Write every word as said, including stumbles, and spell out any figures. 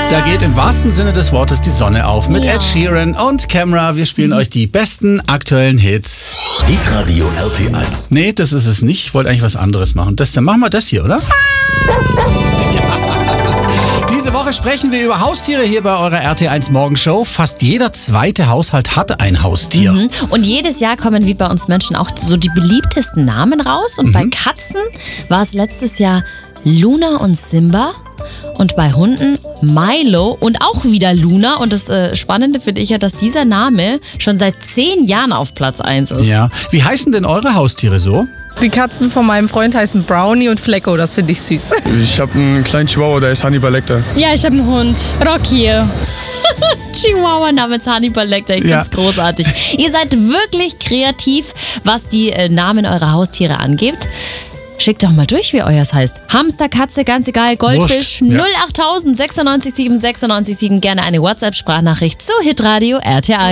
Da geht im wahrsten Sinne des Wortes die Sonne auf mit Ja. Ed Sheeran und Camera. Wir spielen euch die besten aktuellen Hits. Hitradio R T eins. Nee, das ist es nicht. Ich wollte eigentlich was anderes machen. Das, dann machen wir das hier, oder? Diese Woche sprechen wir über Haustiere hier bei eurer R T eins Morgenshow. Fast jeder zweite Haushalt hat ein Haustier. Mhm. Und jedes Jahr kommen wie bei uns Menschen auch so die beliebtesten Namen raus. Und Mhm. bei Katzen war es letztes Jahr Luna und Simba. Und bei Hunden Milo und auch wieder Luna. Und das äh, Spannende finde ich ja, dass dieser Name schon seit zehn Jahren auf Platz eins ist. Ja. Wie heißen denn eure Haustiere so? Die Katzen von meinem Freund heißen Brownie und Flecko, das finde ich süß. Ich habe einen kleinen Chihuahua, der ist Hannibal Lecter. Ja, ich habe einen Hund. Rocky. Chihuahua namens Hannibal Lecter, ich Ja. find's großartig. Ihr seid wirklich kreativ, was die äh, Namen eurer Haustiere angeht. Schickt doch mal durch, wie euers heißt. Hamster, Katze, ganz egal, Goldfisch, Wurscht, ja. null achttausend sechsundneunzig sieben sechsundneunzig sieben. Gerne eine WhatsApp-Sprachnachricht zu Hitradio R T eins.